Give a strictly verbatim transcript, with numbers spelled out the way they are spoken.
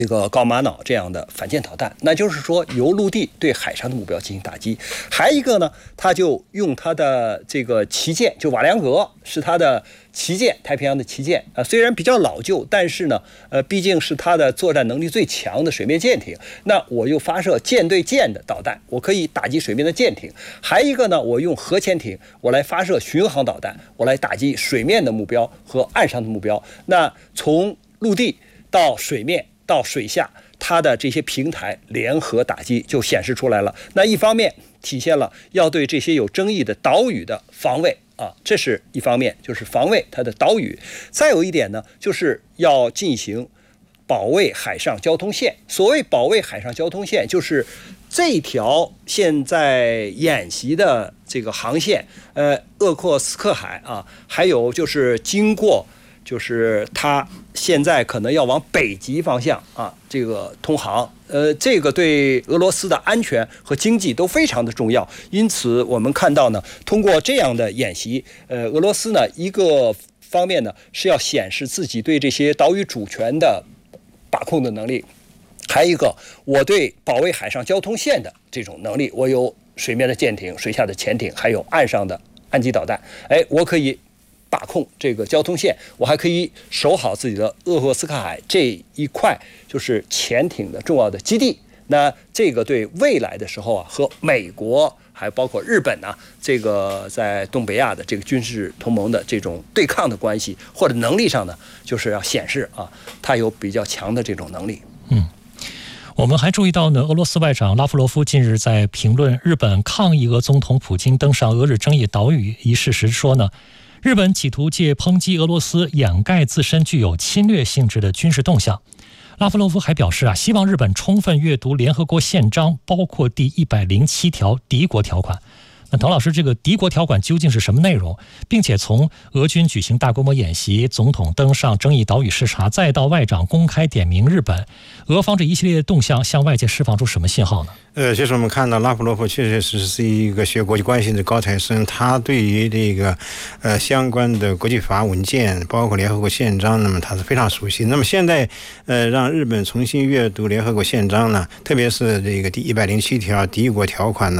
这个高玛瑙这样的反舰导弹，那就是说由陆地对海上的目标进行打击。还一个呢，他就用他的这个旗舰，就瓦良格是他的旗舰，太平洋的旗舰啊、呃，虽然比较老旧，但是呢，呃，毕竟是它的作战能力最强的水面舰艇。那我又发射舰对舰的导弹，我可以打击水面的舰艇。还一个呢，我用核潜艇，我来发射巡航导弹，我来打击水面的目标和岸上的目标。那从陆地到水面到水下，它的这些平台联合打击就显示出来了。那一方面体现了要对这些有争议的岛屿的防卫啊，这是一方面，就是防卫它的岛屿。再有一点呢，就是要进行保卫海上交通线。所谓保卫海上交通线，就是这条现在演习的这个航线，呃，鄂霍次克海啊，还有就是经过。就是它现在可能要往北极方向啊，这个通航，呃，这个对俄罗斯的安全和经济都非常的重要。因此，我们看到呢，通过这样的演习，呃，俄罗斯呢一个方面呢是要显示自己对这些岛屿主权的把控的能力，还有一个我对保卫海上交通线的这种能力，我有水面的舰艇、水下的潜艇，还有岸上的岸基导弹，哎，我可以把控这个交通线，我还可以守好自己的鄂霍次克海这一块，就是潜艇的重要的基地。那这个对未来的时候啊，和美国还包括日本呢、啊，这个在东北亚的这个军事同盟的这种对抗的关系或者能力上呢，就是要显示啊，它有比较强的这种能力。 嗯。我们还注意到呢，俄罗斯外长拉夫罗夫近日在评论日本抗议俄总统普京登上俄日争议岛屿一事时说呢，日本企图借抨击俄罗斯掩盖自身具有侵略性质的军事动向。拉夫罗夫还表示啊，希望日本充分阅读联合国宪章，包括第一百零七条敌国条款。那滕老师，这个敌国条款究竟是什么内容？并且从俄军举行大规模演习、总统登上争议岛屿视察，再到外长公开点名日本，俄方这一系列动向向外界释放出什么信号呢？ 呃，其实我们看到拉夫罗夫确实是是一个学国际关系的高材生，他对于这个呃相关的国际法文件，包括联合国宪章，那么他是非常熟悉。那么现在呃让日本重新阅读联合国宪章呢，特别是这个第一百零七条敌国条款呢，